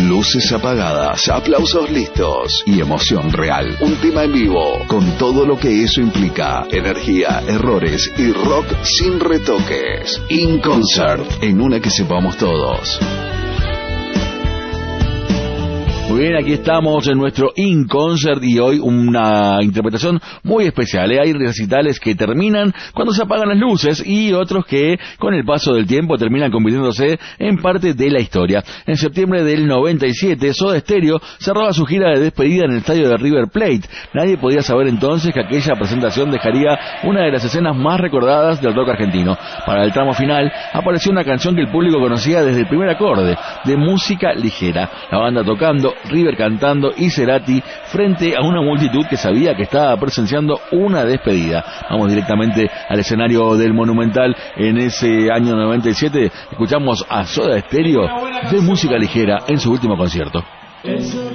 Luces apagadas, aplausos listos y emoción real. Un tema en vivo con todo lo que eso implica. Energía, errores y rock sin retoques. In Concert, en una que sepamos todos. Muy bien, aquí estamos en nuestro In Concert y hoy una interpretación muy especial. Hay recitales que terminan cuando se apagan las luces y otros que con el paso del tiempo terminan convirtiéndose en parte de la historia. En septiembre del 97, Soda Stereo cerraba su gira de despedida en el estadio de River Plate. Nadie podía saber entonces que aquella presentación dejaría una de las escenas más recordadas del rock argentino. Para el tramo final apareció una canción que el público conocía desde el primer acorde, de Música Ligera. La banda tocando, River cantando y Cerati frente a una multitud que sabía que estaba presenciando una despedida. Vamos directamente al escenario del Monumental en ese año 97. Escuchamos a Soda Stereo de Música Ligera en su último concierto.